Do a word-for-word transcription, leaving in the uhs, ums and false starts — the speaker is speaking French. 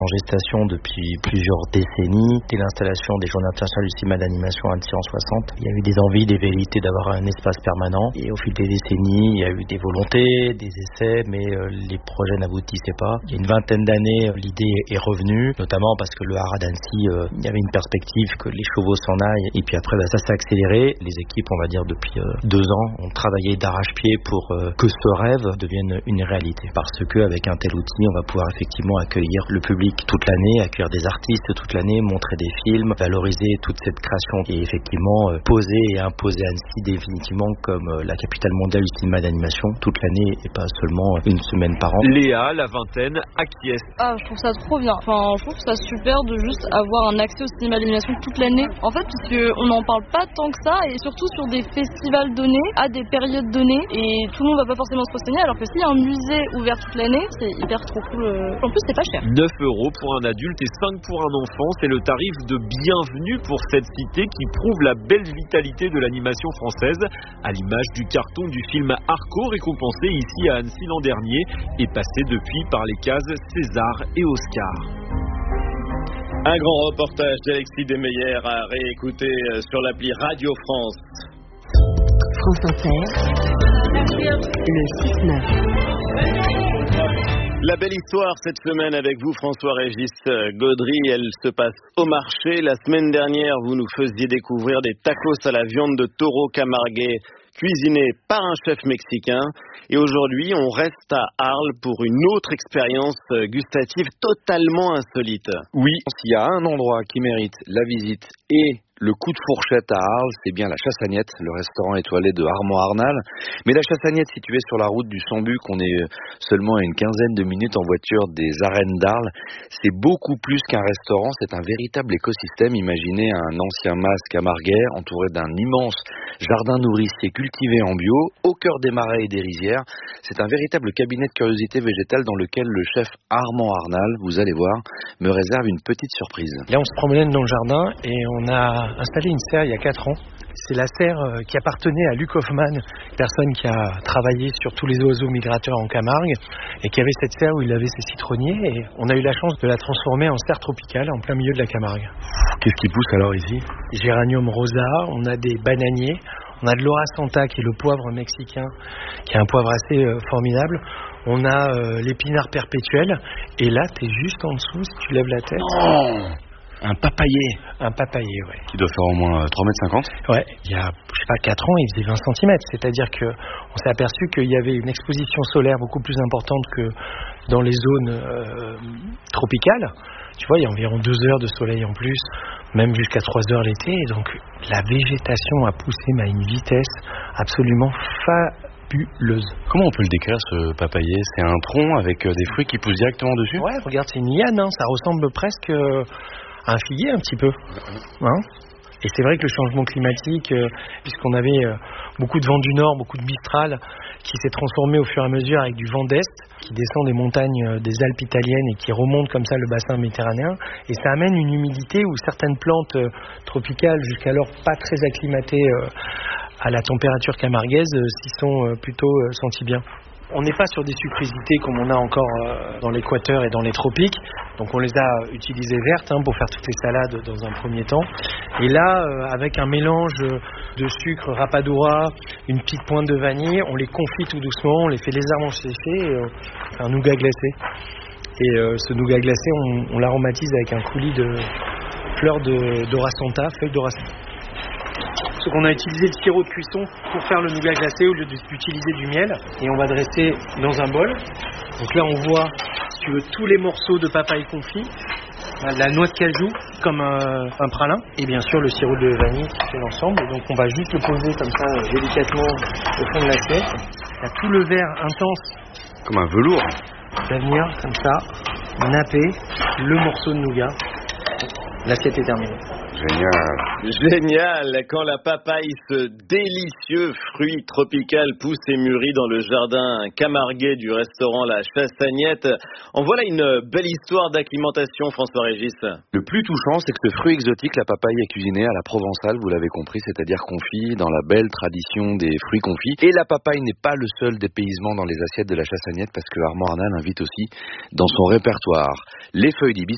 en gestation depuis plusieurs décennies. Dès l'installation des Journées internationales du cinéma d'animation à Annecy en soixante, il y a eu des envies, des velléités d'avoir un espace permanent. Et au fil des décennies, il y a eu des volontés, des essais, mais euh, les projets n'aboutissaient pas. Il y a une vingtaine d'années, l'idée est revenue, notamment parce que le Haras d'Annecy, euh, il y avait une perspective que les chevaux s'en aillent. Et puis après, bah, ça s'est accéléré. Les équipes, on va dire depuis euh, deux ans, ont travaillé d'arrache-pied pour euh, que ce rêve devienne une réalité. Parce qu'avec un tel outil, on va pouvoir effectivement accueillir le public toute l'année, accueillir des artistes toute l'année, montrer des films, valoriser toute cette création et effectivement euh, poser et imposer Annecy définitivement comme euh, la capitale mondiale du cinéma d'animation toute l'année et pas seulement une semaine par an. Léa, la vingtaine, acquiesce. Ah, je trouve ça trop bien. Enfin, je trouve ça super de juste avoir un accès au cinéma d'animation toute l'année. En fait, puisqu'on n'en parle pas tant que ça et surtout sur des festivals donnés, à des périodes données et tout le monde va pas forcément se renseigner alors que s'il y a un musée ouvert toute l'année, c'est hyper trop cool. En plus, c'est pas cher. neuf euros pour un adulte et cinq pour un enfant, c'est le tarif de bienvenue pour cette cité qui prouve la belle vitalité de l'animation française, à l'image du carton du film Arco, récompensé ici à Annecy l'an dernier et passé depuis par les cases César et Oscar. Un grand reportage d'Alexis Desmeyer à réécouter sur l'appli Radio France. France Inter, le six neuf. La belle histoire cette semaine avec vous, François-Régis Gaudry. Elle se passe au marché. La semaine dernière, vous nous faisiez découvrir des tacos à la viande de taureau camarguais cuisinés par un chef mexicain. Et aujourd'hui, on reste à Arles pour une autre expérience gustative totalement insolite. Oui, s'il y a un endroit qui mérite la visite et le coup de fourchette à Arles, c'est bien la Chassagnette, le restaurant étoilé de Armand-Arnal. Mais la Chassagnette, située sur la route du Sambuc, on est seulement à une quinzaine de minutes en voiture des arènes d'Arles. C'est beaucoup plus qu'un restaurant, c'est un véritable écosystème. Imaginez un ancien mas camarguais entouré d'un immense jardin nourricier cultivé en bio, au cœur des marais et des rizières. C'est un véritable cabinet de curiosité végétale dans lequel le chef Armand-Arnal, vous allez voir, me réserve une petite surprise. Là, on se promène dans le jardin et on a installé une serre il y a quatre ans. C'est la serre qui appartenait à Luc Hoffmann, personne qui a travaillé sur tous les oiseaux migrateurs en Camargue et qui avait cette serre où il avait ses citronniers et on a eu la chance de la transformer en serre tropicale en plein milieu de la Camargue. Qu'est-ce qui pousse alors ici ? Géranium rosa, on a des bananiers, on a de l'Ora Santa qui est le poivre mexicain, qui est un poivre assez euh, formidable. On a euh, l'épinard perpétuel et là t'es juste en dessous si tu lèves la tête. Oh, un papayer. Un papayer, ouais. Qui doit faire au moins trois mètres cinquante. Ouais, il y a, je sais pas, quatre ans, il faisait vingt centimètres. C'est-à-dire que on s'est aperçu qu'il y avait une exposition solaire beaucoup plus importante que dans les zones euh, tropicales. Tu vois, il y a environ deux heures de soleil en plus, même jusqu'à trois heures l'été. Et donc, la végétation a poussé à une vitesse absolument fabuleuse. Comment on peut le décrire, ce papayer ? C'est un tronc avec des fruits qui poussent directement dessus ? Ouais, regarde, c'est une liane, hein, ça ressemble presque à un figuier un petit peu. Hein ? Et c'est vrai que le changement climatique, euh, puisqu'on avait euh, beaucoup de vent du nord, beaucoup de mistral, qui s'est transformé au fur et à mesure avec du vent d'est, qui descend des montagnes euh, des Alpes italiennes et qui remonte comme ça le bassin méditerranéen. Et ça amène une humidité où certaines plantes euh, tropicales, jusqu'alors pas très acclimatées euh, à la température camarguaise, euh, s'y sont euh, plutôt euh, senties bien. On n'est pas sur des sucrosités comme on a encore euh, dans l'équateur et dans les tropiques. Donc on les a utilisées vertes hein, pour faire toutes les salades dans un premier temps. Et là, euh, avec un mélange de sucre rapadura, une petite pointe de vanille, on les confit tout doucement, on les fait légèrement sécher et on fait un nougat glacé. Et euh, ce nougat glacé, on, on l'aromatise avec un coulis de fleurs de d'Ora Santa, feuilles d'Ora Santa. Donc on a utilisé le sirop de cuisson pour faire le nougat glacé au lieu d'utiliser du miel. Et on va dresser dans un bol. Donc là on voit, si tu veux, tous les morceaux de papaye confit, la noix de cajou comme un, un pralin, et bien sûr le sirop de vanille qui fait l'ensemble. Et donc on va juste le poser comme ça délicatement au fond de l'assiette. Il y a tout le verre intense. Comme un velours. Va venir comme ça, napper le morceau de nougat. L'assiette est terminée. Génial. Génial. Quand la papaye, ce délicieux fruit tropical, pousse et mûrit dans le jardin camarguais du restaurant La Chassagnette. En voilà une belle histoire d'acclimatation, François-Régis. Le plus touchant, c'est que ce fruit exotique, la papaye, est cuisiné à la provençale, vous l'avez compris, c'est-à-dire confit dans la belle tradition des fruits confits. Et la papaye n'est pas le seul dépaysement dans les assiettes de La Chassagnette, parce que Armand Arnal invite aussi dans son répertoire les feuilles d'hibiscus